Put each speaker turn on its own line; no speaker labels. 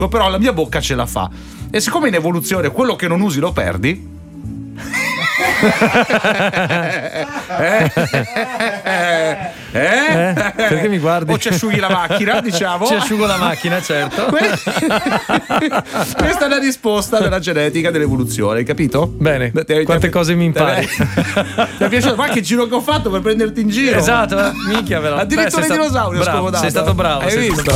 però la mia bocca ce la fa. E siccome in evoluzione quello che non usi lo perdi.
Perché mi guardi?
O ci asciughi la macchina, diciamo.
Ci asciugo la macchina, certo.
Questa è la risposta della genetica dell'evoluzione, hai capito?
Bene, quante cose mi impari.
Ti è piaciuto? Ma che giro che ho fatto per prenderti in giro?
Esatto, minchia,
addirittura i dinosauri ho scomodato.
Sei stato bravo.
Hai visto?